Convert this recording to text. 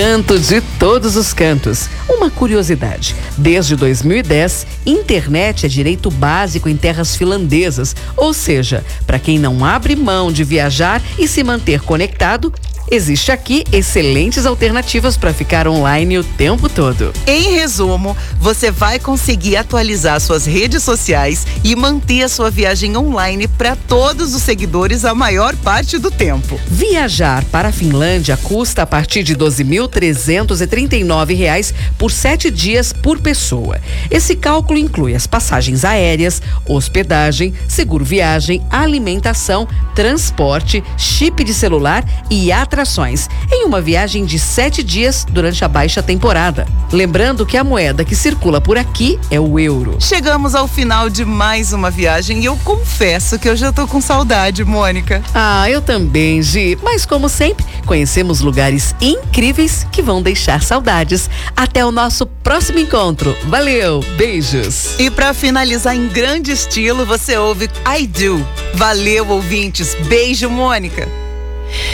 Canto de todos os cantos. Uma curiosidade: desde 2010, internet é direito básico em terras finlandesas, ou seja, para quem não abre mão de viajar e se manter conectado, existe aqui excelentes alternativas para ficar online o tempo todo. Em resumo, você vai conseguir atualizar suas redes sociais e manter a sua viagem online para todos os seguidores a maior parte do tempo. Viajar para a Finlândia custa a partir de R$ 12.339 por 7 dias por pessoa. Esse cálculo inclui as passagens aéreas, hospedagem, seguro viagem, alimentação, transporte, chip de celular e atrações em uma viagem de 7 dias durante a baixa temporada. Lembrando que a moeda que circula por aqui é o euro. Chegamos ao final de mais uma viagem e eu confesso que eu já tô com saudade, Mônica. Ah, eu também, Gi. Mas como sempre, conhecemos lugares incríveis que vão deixar saudades. Até o nosso próximo encontro. Valeu, beijos. E para finalizar em grande estilo, você ouve I Do. Valeu, ouvintes. Beijo, Mônica.